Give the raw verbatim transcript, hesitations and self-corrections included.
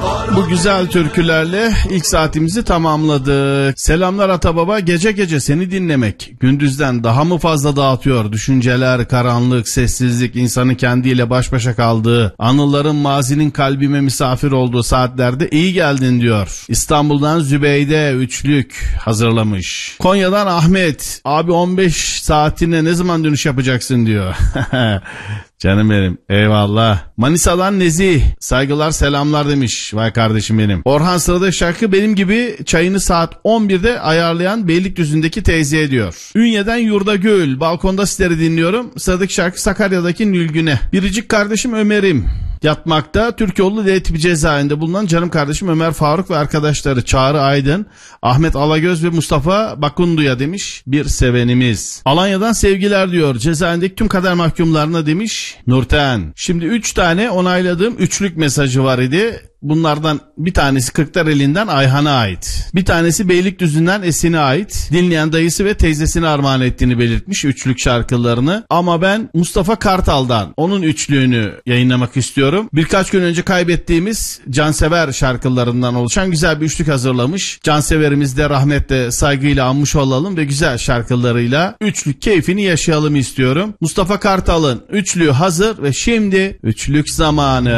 Bu güzel türkülerle ilk saatimizi tamamladık. Selamlar Atababa, gece gece seni dinlemek gündüzden daha mı fazla dağıtıyor? Düşünceler, karanlık, sessizlik, insanın kendiyle baş başa kaldığı, anıların mazinin kalbime misafir olduğu saatlerde iyi geldin diyor. İstanbul'dan Zübeyde üçlük hazırlamış. Konya'dan Ahmet, abi on beş saatine ne zaman dönüş yapacaksın diyor. Canım benim, eyvallah. Manisa'dan Nezih, saygılar selamlar demiş. Vay kardeşim benim. Orhan sırada şarkı benim gibi çayını saat on birde ayarlayan Beylikdüzü'ndeki teyzeye diyor. Ünye'den Yurda Gül, balkonda sizleri dinliyorum. Sıradaki şarkı Sakarya'daki Nülgün'e. Biricik kardeşim Ömer'im yatmakta. Türkoğlu D tipi cezaevinde bulunan canım kardeşim Ömer Faruk ve arkadaşları Çağrı Aydın, Ahmet Alagöz ve Mustafa Bakundu'ya demiş bir sevenimiz. Alanya'dan sevgiler diyor. Cezaevindeki tüm kader mahkumlarına demiş Nurten. Şimdi üç tane onayladığım üçlük mesajı var idi. Bunlardan bir tanesi Kırklareli'nden Ayhan'a ait. Bir tanesi Beylikdüzü'nden Esin'e ait. Dinleyen dayısı ve teyzesine armağan ettiğini belirtmiş üçlük şarkılarını. Ama ben Mustafa Kartal'dan onun üçlüğünü yayınlamak istiyorum. Birkaç gün önce kaybettiğimiz Cansever şarkılarından oluşan güzel bir üçlük hazırlamış. Cansever'imiz de rahmetle, saygıyla anmış olalım ve güzel şarkılarıyla üçlük keyfini yaşayalım istiyorum. Mustafa Kartal'ın üçlüğü hazır ve şimdi üçlük zamanı.